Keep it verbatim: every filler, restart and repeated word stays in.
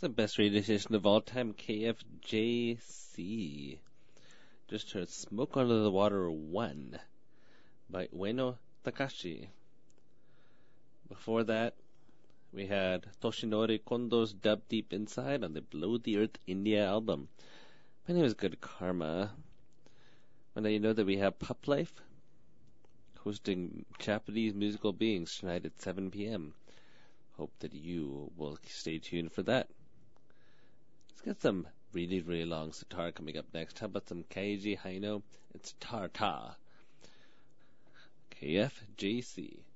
The best radio station of all time, K F J C. Just heard Smoke Under the Water one by Ueno Takashi. Before that, we had Toshinori Kondo's Dub Deep Inside on the Below the Earth India album. My name is Good Karma. And now you know that we have Pup Life hosting Japanese musical beings tonight at seven p.m. Hope that you will stay tuned for that. Let's get some really, really long sitar coming up next. How about some Keiji Haino? It's Tarta. K F J C.